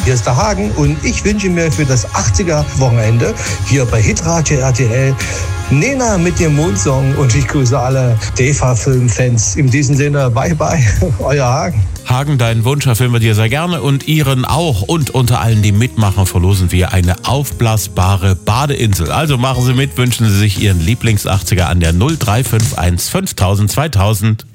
Hier ist der Hagen und ich wünsche mir für das 80er-Wochenende hier bei Hitradio RTL Nena mit dem Mondsong und ich grüße alle DEFA-Film-Fans. In diesem Sinne, bye bye, euer Hagen. Hagen, deinen Wunsch erfüllen wir dir sehr gerne und Ihren auch. Und unter allen, die mitmachen, verlosen wir eine aufblasbare Badeinsel. Also machen Sie mit, wünschen Sie sich Ihren Lieblings-80er an der 0351 5000 2000.